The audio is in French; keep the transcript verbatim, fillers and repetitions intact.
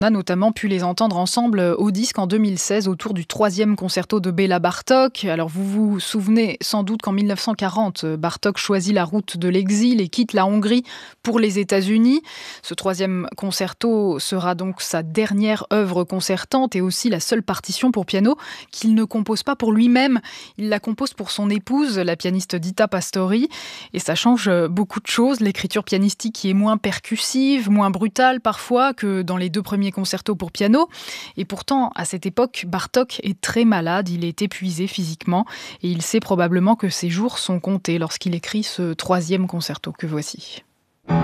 On a notamment pu les entendre ensemble au disque en deux mille seize autour du troisième concerto de Béla Bartók. Alors vous vous souvenez sans doute qu'en mille neuf cent quarante, Bartók choisit la route de l'exil et quitte la Hongrie pour les États-Unis. Ce troisième concerto sera donc sa dernière œuvre concertante et aussi la seule partition pour piano qu'il ne compose pas pour lui-même. Il la compose pour son épouse, la pianiste Dita Pastori. Et ça change beaucoup de choses. L'écriture pianistique qui est moins percussive, moins brutale parfois que dans les deux premiers concerto pour piano. Et pourtant, à cette époque, Bartók est très malade, il est épuisé physiquement et il sait probablement que ses jours sont comptés lorsqu'il écrit ce troisième concerto que voici.